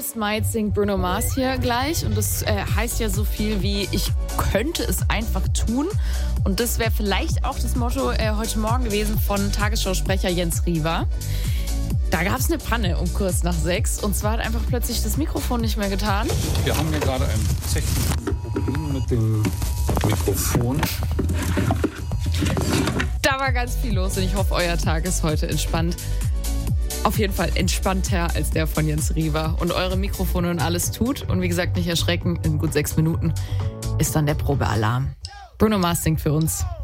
Honest Might singt Bruno Mars hier gleich und das heißt ja so viel wie ich könnte es einfach tun und das wäre vielleicht auch das Motto heute Morgen gewesen von Tagesschausprecher Jens Riewer. Da gab es eine Panne um kurz nach 6 und zwar hat einfach plötzlich das Mikrofon nicht mehr getan. Wir haben hier gerade ein technisches Problem mit dem Mikrofon. Da war ganz viel los und ich hoffe, euer Tag ist heute entspannt. Auf jeden Fall entspannter als der von Jens Riewer und eure Mikrofone und alles tut. Und wie gesagt, nicht erschrecken, in gut 6 Minuten ist dann der Probealarm. Bruno Mars singt für uns.